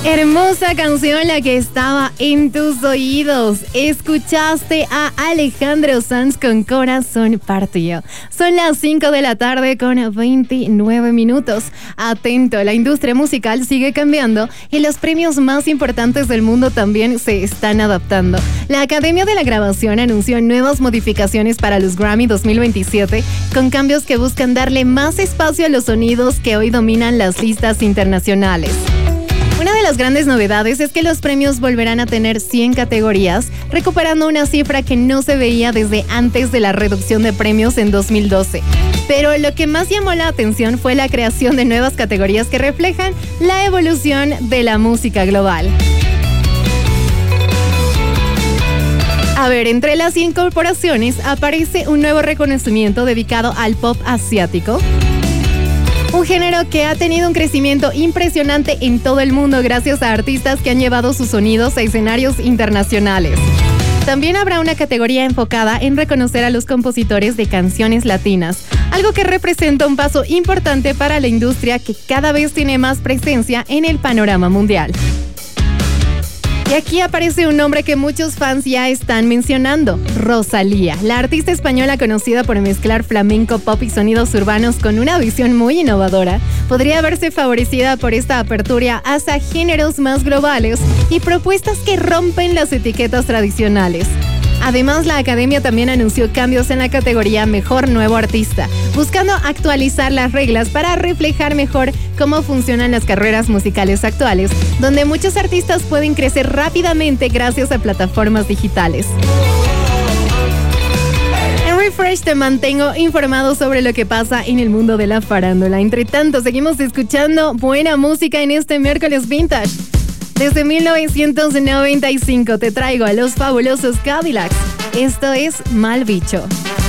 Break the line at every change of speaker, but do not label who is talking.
Hermosa canción la que estaba en tus oídos. Escuchaste a Alejandro Sanz con Corazón Partido. Son las 5 de la tarde con 29 minutos. Atento, la industria musical sigue cambiando y los premios más importantes del mundo también se están adaptando. La Academia de la Grabación anunció nuevas modificaciones para los Grammy 2027 con cambios que buscan darle más espacio a los sonidos que hoy dominan las listas internacionales. Una de las grandes novedades es que los premios volverán a tener 100 categorías, recuperando una cifra que no se veía desde antes de la reducción de premios en 2012. Pero lo que más llamó la atención fue la creación de nuevas categorías que reflejan la evolución de la música global. A ver, entre las incorporaciones aparece un nuevo reconocimiento dedicado al pop asiático. Un género que ha tenido un crecimiento impresionante en todo el mundo gracias a artistas que han llevado sus sonidos a escenarios internacionales. También habrá una categoría enfocada en reconocer a los compositores de canciones latinas, algo que representa un paso importante para la industria que cada vez tiene más presencia en el panorama mundial. Y aquí aparece un nombre que muchos fans ya están mencionando, Rosalía. La artista española conocida por mezclar flamenco, pop y sonidos urbanos con una visión muy innovadora, podría verse favorecida por esta apertura hacia géneros más globales y propuestas que rompen las etiquetas tradicionales. Además, la Academia también anunció cambios en la categoría Mejor Nuevo Artista, buscando actualizar las reglas para reflejar mejor cómo funcionan las carreras musicales actuales, donde muchos artistas pueden crecer rápidamente gracias a plataformas digitales. En Refresh te mantengo informado sobre lo que pasa en el mundo de la farándula. Entre tanto, seguimos escuchando buena música en este miércoles vintage. Desde 1995 te traigo a los fabulosos Cadillacs. Esto es Mal Bicho.